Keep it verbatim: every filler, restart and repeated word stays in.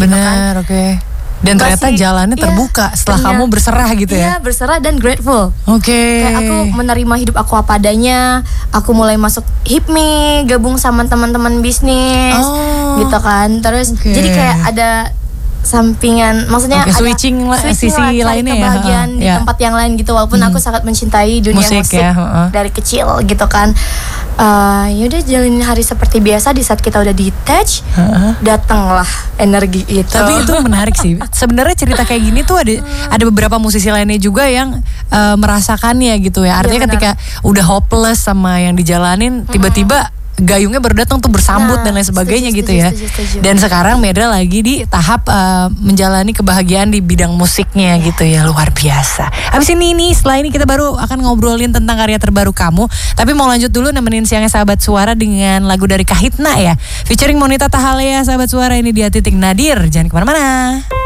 Benar, oke. Okay. Dan ternyata Masih, jalannya iya, terbuka setelah ternyata, kamu berserah gitu ya? Iya, berserah dan grateful. Oke. Okay. Kayak aku menerima hidup aku apa adanya. Aku mulai masuk HIPMI, gabung sama teman-teman bisnis, oh, gitu kan. Terus okay. jadi kayak ada sampingan, maksudnya okay, ada switching, switching sisi lah, lainnya kebahagiaan ya, di ya. tempat yang lain gitu. Walaupun hmm. aku sangat mencintai dunia musik, musik ya, uh. dari kecil gitu kan. Uh, yaudah jalanin hari seperti biasa. Di saat kita udah detach, uh-huh. datanglah energi itu. Tapi itu menarik sih. Sebenarnya cerita kayak gini tuh ada ada beberapa musisi lainnya juga yang uh, merasakannya gitu ya. Artinya ya, ketika udah hopeless sama yang dijalanin, uh-huh. tiba-tiba gayungnya baru datang tuh bersambut nah, dan lain sebagainya setuju, gitu ya. Setuju, setuju. Dan sekarang Medra lagi di tahap uh, menjalani kebahagiaan di bidang musiknya yeah. gitu ya, luar biasa. Habis ini nih setelah ini kita baru akan ngobrolin tentang karya terbaru kamu. Tapi mau lanjut dulu nemenin siangnya Sahabat Suara dengan lagu dari Kahitna ya, featuring Monita Tahalea. Sahabat Suara, ini dia Titik Nadir. Jangan kemana-mana.